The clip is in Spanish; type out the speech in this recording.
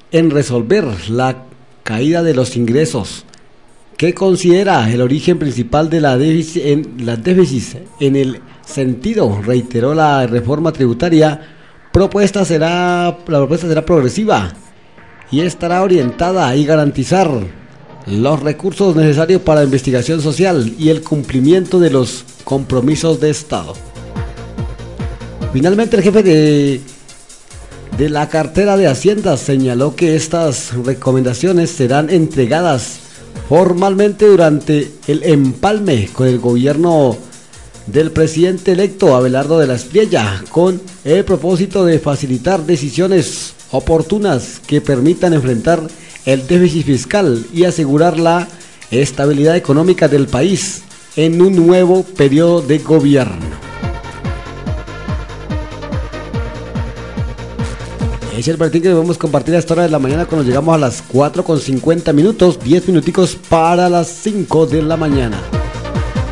en resolver la caída de los ingresos, que considera el origen principal de la déficit en el sentido, reiteró la reforma tributaria. La propuesta será progresiva y estará orientada a garantizar los recursos necesarios para la investigación social y el cumplimiento de los compromisos de Estado. Finalmente, el jefe de la cartera de Hacienda señaló que estas recomendaciones serán entregadas formalmente durante el empalme con el gobierno del presidente electo Abelardo de la Espriella, con el propósito de facilitar decisiones oportunas que permitan enfrentar el déficit fiscal y asegurar la estabilidad económica del país en un nuevo periodo de gobierno. Es el boletín que debemos compartir a esta hora de la mañana cuando llegamos a las 4:50, 10 minuticos para las 5 de la mañana.